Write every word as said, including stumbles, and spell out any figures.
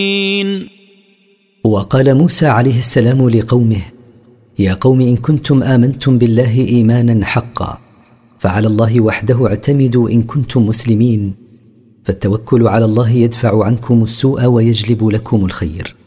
وقال موسى عليه السلام لقومه: يا قوم إن كنتم آمنتم بالله إيمانا حقا فعلى الله وحده اعتمدوا إن كنتم مسلمين، فالتوكل على الله يدفع عنكم السوء ويجلب لكم الخير.